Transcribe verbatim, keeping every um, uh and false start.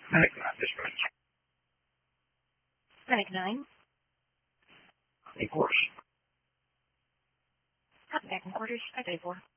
Medic nine, dispatch. Medic nine. Of course. Copy back in quarters. five thirty-four.